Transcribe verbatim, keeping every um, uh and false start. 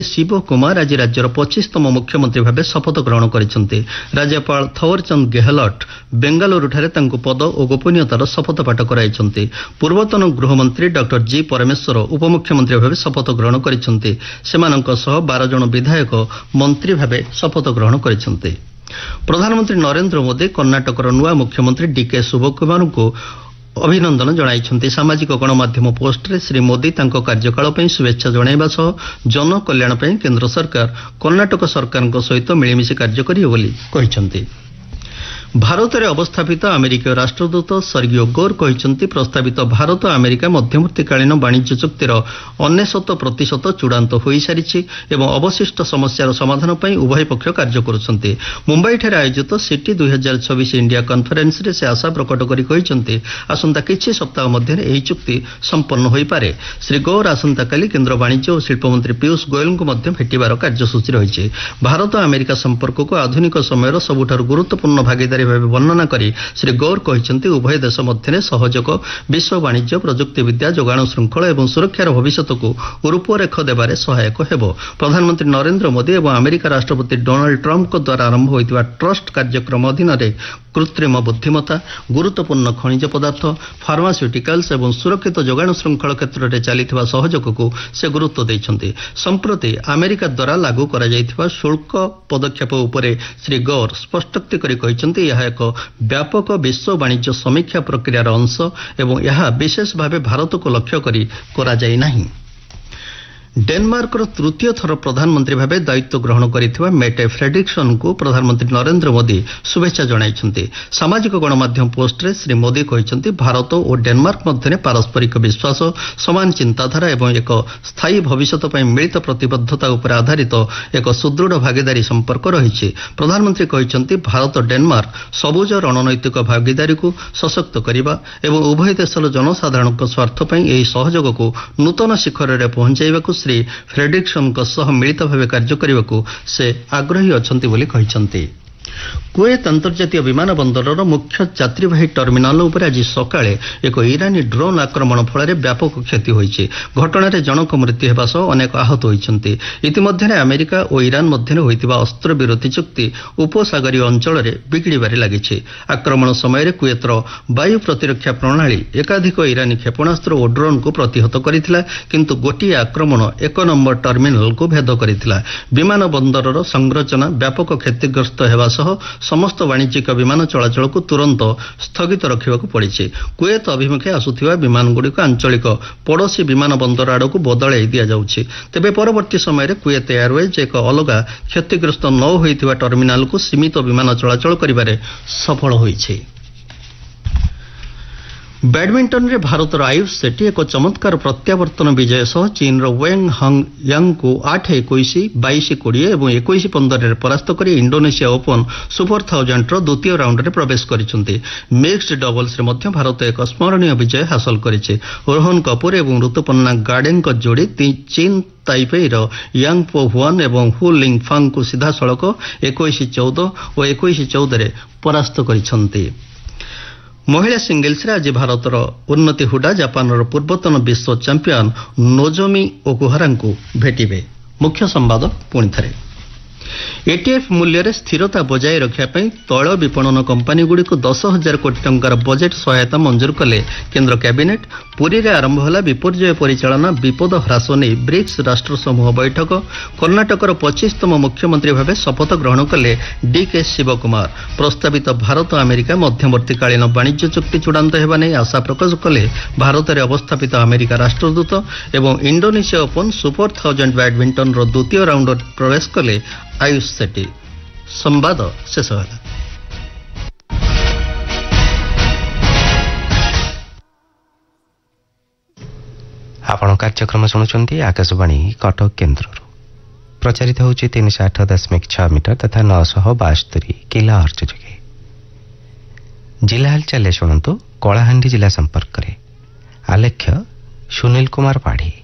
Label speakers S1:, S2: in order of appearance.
S1: ଶିବ କୁମାର ଆଜି ରାଜ୍ୟର ପଚିଶତମ ମୁଖ୍ୟମନ୍ତ୍ରୀ ଭାବେ ଶପଥ ଗ୍ରହଣ କରିଛନ୍ତି। ରାଜ୍ୟପାଳ ଥୱରଚନ୍ଦ ଗେହଲଟ ବେଙ୍ଗାଲୁରୁଠାରେ ତାଙ୍କୁ ପଦ ଓ ଗୋପନୀୟତାର ଶପଥପାଠ କରାଇଛନ୍ତି। ପୂର୍ବତନ ଗୃହମନ୍ତ୍ରୀ ଡକ୍ଟର ଜି ପରମେଶ୍ୱର ଉପମୁଖ୍ୟମନ୍ତ୍ରୀ ଭାବେ ଶପଥ ଗ୍ରହଣ କରିଛନ୍ତି। ସେମାନଙ୍କ ସହ ବାର ଜଣ ବିଧାୟକ ମନ୍ତ୍ରୀ ଭାବେ ଶପଥ ଗ୍ରହଣ କରିଛନ୍ତି। ପ୍ରଧାନମନ୍ତ୍ରୀ ନରେନ୍ଦ୍ର ମୋଦି କର୍ଣ୍ଣାଟକର ନୂଆ ମୁଖ୍ୟମନ୍ତ୍ରୀ ଡିକେ ଶିବକୁମାରଙ୍କୁ ଅଭିନନ୍ଦନ ଜଣାଇଛନ୍ତି। ସାମାଜିକ ଗଣମାଧ୍ୟମ ପୋଷ୍ଟରେ ଶ୍ରୀ ମୋଦି ତାଙ୍କ କାର୍ଯ୍ୟକାଳ ପାଇଁ ଶୁଭେଚ୍ଛା ଜଣାଇବା ସହ ଜନକଲ୍ୟାଣ ପାଇଁ କେନ୍ଦ୍ର ସରକାର କର୍ଣ୍ଣାଟକ ସରକାରଙ୍କ ସହିତ ମିଳିମିଶି କାର୍ଯ୍ୟ କରିବେ ବୋଲି କହିଛନ୍ତି। ଭାରତରେ ଅବସ୍ଥାପିତ ଆମେରିକୀୟ ରାଷ୍ଟ୍ରଦୂତ ସର୍ଗିଓ ଗୋର୍ କହିଛନ୍ତି ପ୍ରସ୍ତାବିତ ଭାରତ ଆମେରିକା ମଧ୍ୟବର୍ତ୍ତୀକାଳୀନ ବାଣିଜ୍ୟ ଚୁକ୍ତିର ଅନେଶତ ପ୍ରତିଶତ ଚୂଡ଼ାନ୍ତ ହୋଇସାରିଛି ଏବଂ ଅବଶିଷ୍ଟ ସମସ୍ୟାର ସମାଧାନ ପାଇଁ ଉଭୟ ପକ୍ଷ କାର୍ଯ୍ୟ କରୁଛନ୍ତି। ମୁମ୍ବାଇଠାରେ ଆୟୋଜିତ ସିଟି ଦୁଇ ହଜାର ଛବିଶ ଇଣ୍ଡିଆ କନ୍ଫରେନ୍ସରେ ସେ ଆଶା ପ୍ରକଟ କରି କହିଛନ୍ତି ଆସନ୍ତା କିଛି ସପ୍ତାହ ମଧ୍ୟରେ ଏହି ଚୁକ୍ତି ସମ୍ପନ୍ନ ହୋଇପାରେ। ଶ୍ରୀ ଗୋର୍ ଆସନ୍ତାକାଲି କେନ୍ଦ୍ର ବାଣିଜ୍ୟ ଓ ଶିଳ୍ପମନ୍ତ୍ରୀ ପୀୟୁଷ ଗୋୟଲଙ୍କୁ ମଧ୍ୟ ଭେଟିବାର କାର୍ଯ୍ୟସୂଚୀ ରହିଛି। ଭାରତ ଆମେରିକା ସମ୍ପର୍କକୁ ଆଧୁନିକ ସମୟର ସବୁଠାରୁ ଗୁରୁତ୍ୱପୂର୍ଣ୍ଣ ଭାଗିଦାରୀ ଭାବେ ବର୍ଣ୍ଣନା କରି ଶ୍ରୀ ଗୌର କହିଛନ୍ତି ଉଭୟ ଦେଶ ମଧ୍ୟରେ ସହଯୋଗ ବିଶ୍ୱ ବାଣିଜ୍ୟ ପ୍ରଯୁକ୍ତିବିଦ୍ୟା ଯୋଗାଣ ଶୃଙ୍ଖଳ ଏବଂ ସୁରକ୍ଷାର ଭବିଷ୍ୟତକୁ ରୂପରେଖ ଦେବାରେ ସହାୟକ ହେବ। ପ୍ରଧାନମନ୍ତ୍ରୀ ନରେନ୍ଦ୍ର ମୋଦି ଏବଂ ଆମେରିକା ରାଷ୍ଟ୍ରପତି ଡୋନାଲ୍ଡ ଟ୍ରମ୍ପଙ୍କ ଦ୍ୱାରା ଆରମ୍ଭ ହୋଇଥିବା ଟ୍ରଷ୍ଟ କାର୍ଯ୍ୟକ୍ରମ ଅଧୀନରେ କୃତ୍ରିମ ବୁଦ୍ଧିମତ୍ତା ଗୁରୁତ୍ୱପୂର୍ଣ୍ଣ ଖଣିଜ ପଦାର୍ଥ ଫାର୍ମାସ୍ୟୁଟିକାଲ୍ସ ଏବଂ ସୁରକ୍ଷିତ ଯୋଗାଣ ଶୃଙ୍ଖଳ କ୍ଷେତ୍ରରେ ଚାଲିଥିବା ସହଯୋଗକୁ ସେ ଗୁରୁତ୍ୱ ଦେଇଛନ୍ତି। ସମ୍ପ୍ରତି ଆମେରିକା ଦ୍ୱାରା ଲାଗୁ କରାଯାଇଥିବା ଶୁଳ୍କ ପଦକ୍ଷେପ ଉପରେ ଶ୍ରୀ ଗୌର ସ୍ପଷ୍ଟୋକ୍ତି କରି କହିଛନ୍ତି ଏହା ଏକ ବ୍ୟାପକ ବିଶ୍ୱ ବାଣିଜ୍ୟ ସମୀକ୍ଷା ପ୍ରକ୍ରିୟାର ଅଂଶ ଏବଂ ଏହା ବିଶେଷ ଭାବେ ଭାରତକୁ ଲକ୍ଷ୍ୟ କରି କରାଯାଇ ନାହିଁ। ଡେନମାର୍କର ତୃତୀୟ ଥର ପ୍ରଧାନମନ୍ତ୍ରୀ ଭାବେ ଦାୟିତ୍ୱ ଗ୍ରହଣ କରିଥିବା ମେଟେ ଫ୍ରେଡରିକ୍ସନ୍ଙ୍କୁ ପ୍ରଧାନମନ୍ତ୍ରୀ ନରେନ୍ଦ୍ର ମୋଦି ଶୁଭେଚ୍ଛା ଜଣାଇଛନ୍ତି। ସାମାଜିକ ଗଣମାଧ୍ୟମ ପୋଷ୍ଟରେ ଶ୍ରୀ ମୋଦି କହିଛନ୍ତି ଭାରତ ଓ ଡେନମାର୍କ ମଧ୍ୟରେ ପାରସ୍ପରିକ ବିଶ୍ୱାସ ସମାନ ଚିନ୍ତାଧାରା ଏବଂ ଏକ ସ୍ଥାୟୀ ଭବିଷ୍ୟତ ପାଇଁ ମିଳିତ ପ୍ରତିବଦ୍ଧତା ଉପରେ ଆଧାରିତ ଏକ ସୁଦୃଢ଼ ଭାଗିଦାରୀ ସମ୍ପର୍କ ରହିଛି। ପ୍ରଧାନମନ୍ତ୍ରୀ କହିଛନ୍ତି ଭାରତ ଡେନମାର୍କ ସବୁଜ ରଣନୈତିକ ଭାଗିଦାରୀକୁ ସଶକ୍ତ କରିବା ଏବଂ ଉଭୟ ଦେଶର ଜନସାଧାରଣଙ୍କ ସ୍ୱାର୍ଥ ପାଇଁ ଏହି ସହଯୋଗକୁ ନୂତନ ଶିଖରରେ ପହଞ୍ଚାଇବାକୁ ଶ୍ରୀ ଫ୍ରେଡରିକ୍ସନ୍ଙ୍କ ସହ ମିଳିତ ଭାବେ କାର୍ଯ୍ୟ କରିବାକୁ ସେ ଆଗ୍ରହୀ ଅଛନ୍ତି ବୋଲି କହିଛନ୍ତି। କୁଏତ ଅନ୍ତର୍ଜାତୀୟ ବିମାନ ବନ୍ଦରର ମୁଖ୍ୟ ଯାତ୍ରୀବାହୀ ଟର୍ମିନାଲ ଉପରେ ଆଜି ସକାଳେ ଏକ ଇରାନୀ ଡ୍ରୋନ୍ ଆକ୍ରମଣ ଫଳରେ ବ୍ୟାପକ କ୍ଷତି ହୋଇଛି। ଘଟଣାରେ ଜଣକ ମୃତ୍ୟୁ ହେବା ସହ ଅନେକ ଆହତ ହୋଇଛନ୍ତି। ଇତିମଧ୍ୟରେ ଆମେରିକା ଓ ଇରାନ ମଧ୍ୟରେ ହୋଇଥିବା ଅସ୍ତ୍ରବିରତି ଚୁକ୍ତି ଉପସାଗରୀୟ ଅଞ୍ଚଳରେ ବିଗିଡ଼ିବାରେ ଲାଗିଛି। ଆକ୍ରମଣ ସମୟରେ କୁଏତର ବାୟୁ ପ୍ରତିରକ୍ଷା ପ୍ରଣାଳୀ ଏକାଧିକ ଇରାନୀ କ୍ଷେପଣାସ୍ତ୍ର ଓ ଡ୍ରୋନ୍କୁ ପ୍ରତିହତ କରିଥିଲା, କିନ୍ତୁ ଗୋଟିଏ ଆକ୍ରମଣ ଏକ ନମ୍ବର ଟର୍ମିନାଲକୁ ଭେଦ କରିଥିଲା। ବିମାନ ବନ୍ଦରର ସଂରଚନା ବ୍ୟାପକ କ୍ଷତିଗ୍ରସ୍ତ ହେବା ସହ ସମସ୍ତ ବାଣିଜ୍ୟିକ ବିମାନ ଚଳାଚଳକୁ ତୁରନ୍ତ ସ୍ଥଗିତ ରଖିବାକୁ ପଡ଼ିଛି। କୁଏତ ଅଭିମୁଖେ ଆସୁଥିବା ବିମାନଗୁଡ଼ିକୁ ଆଞ୍ଚଳିକ ପଡ଼ୋଶୀ ବିମାନ ବନ୍ଦର ଆଡ଼କୁ ବଦଳାଇ ଦିଆଯାଉଛି। ତେବେ ପରବର୍ତ୍ତୀ ସମୟରେ କୁଏତ ଏୟାରୱେଜ୍ ଏକ ଅଲଗା କ୍ଷତିଗ୍ରସ୍ତ ନ ହୋଇଥିବା ଟର୍ମିନାଲକୁ ସୀମିତ ବିମାନ ଚଳାଚଳ କରିବାରେ ସଫଳ ହୋଇଛି। ବ୍ୟାଡମିଣ୍ଟନରେ ଭାରତର ଆୟୁଷ ସେଟ୍ଟି ଏକ ଚମତ୍କାର ପ୍ରତ୍ୟାବର୍ତ୍ତନ ବିଜୟ ସହ ଚୀନର ୱେଙ୍ଗ ହଙ୍ଗ ୟାଙ୍ଗଙ୍କୁ ଆଠ ଏକୋଇଶ ବାଇଶ କୋଡ଼ିଏ ଏବଂ ଏକୋଇଶ ପନ୍ଦରରେ ପରାସ୍ତ କରି ଇଣ୍ଡୋନେସିଆ ଓପନ୍ ସୁପର ଥାଉଜାଣ୍ଡର ଦ୍ୱିତୀୟ ରାଉଣ୍ଡରେ ପ୍ରବେଶ କରିଛନ୍ତି। ମିକ୍ସଡ ଡବଲ୍ସରେ ମଧ୍ୟ ଭାରତ ଏକ ସ୍ମରଣୀୟ ବିଜୟ ହାସଲ କରିଛି। ରୋହନ କପୁର ଏବଂ ଋତୁପର୍ଣ୍ଣା ଗାର୍ଡେଙ୍କ ଯୋଡ଼ି ଚୀନ ତାଇପେଇର ୟାଙ୍ଗ ପୋ ହୁଆନ ଏବଂ ହୁ ଲିଙ୍ଗ ଫାଙ୍ଗଙ୍କୁ ସିଧାସଳଖ ଏକୋଇଶ ଚଉଦ ଓ ଏକୋଇଶ ଚଉଦରେ ପରାସ୍ତ କରିଛନ୍ତି। ମହିଳା ସିଙ୍ଗଲ୍ସରେ ଆଜି ଭାରତର ଉନ୍ନତି ହୁଡା ଜାପାନର ପୂର୍ବତନ ବିଶ୍ୱ ଚାମ୍ପିୟନ ନୋଜୋମି ଓକୁହାରାଙ୍କୁ ଭେଟିବେ। ମୁଖ୍ୟ ସମ୍ବାଦ ପୁଣିଥରେ। ଏଟିଏଫ୍ ମୂଲ୍ୟରେ ସ୍ଥିରତା ବଜାୟ ରଖିବା ପାଇଁ ତୈଳ ବିପଣନ କମ୍ପାନୀଗୁଡ଼ିକୁ ଦଶ ହଜାର କୋଟି ଟଙ୍କାର ବଜେଟ୍ ସହାୟତା ମଞ୍ଜୁର କଲେ କେନ୍ଦ୍ର କ୍ୟାବିନେଟ୍। ପୁରୀରେ ଆରମ୍ଭ ହେଲା ବିପର୍ଯ୍ୟୟ ପରିଚାଳନା ବିପଦ ହ୍ରାସ ନେଇ ବ୍ରିକ୍ସ ରାଷ୍ଟ୍ରସମୂହ ବୈଠକ। କର୍ଣ୍ଣାଟକର ପଚିଶତମ ମୁଖ୍ୟମନ୍ତ୍ରୀ ଭାବେ ଶପଥ ଗ୍ରହଣ କଲେ ଡିକେ ଶିବକୁମାର। ପ୍ରସ୍ତାବିତ ଭାରତ ଆମେରିକା ମଧ୍ୟବର୍ତ୍ତୀକାଳୀନ ବାଣିଜ୍ୟ ଚୁକ୍ତି ଚୂଡ଼ାନ୍ତ ହେବା ନେଇ ଆଶା ପ୍ରକାଶ କଲେ ଭାରତରେ ଅବସ୍ଥାପିତ ଆମେରିକା ରାଷ୍ଟ୍ରଦୂତ ଏବଂ ଇଣ୍ଡୋନେସିଆ ଓପନ୍ ସୁପର ଥାଉଜାଣ୍ଡ ବ୍ୟାଡମିଣ୍ଟନର ଦ୍ୱିତୀୟ ରାଉଣ୍ଡରେ ପ୍ରବେଶ କଲେ ଆୟୁଷ ସେଟ୍ଟି। ସମ୍ବାଦ ଶେଷ ହେଲା।
S2: ଆପଣ କାର୍ଯ୍ୟକ୍ରମ ଶୁଣୁଛନ୍ତି ଆକାଶବାଣୀ କଟକ କେନ୍ଦ୍ରରୁ। ପ୍ରଚାରିତ ହେଉଛି ତିନିଶହ ଆଠ ଦଶମିକ ଛଅ ମିଟର ତଥା ନଅଶହ ବାସ୍ତରୀ କିଲୋ ହର୍ଟ୍ଜ ଯୋଗେ। ଜିଲ୍ଲା ହାଲଚାଲ ଶୁଣନ୍ତୁ କଳାହାଣ୍ଡି ଜିଲ୍ଲା ସମ୍ପର୍କରେ। ଆଲେଖ୍ୟ ସୁନୀଲ କୁମାର ପାଢ଼ୀ।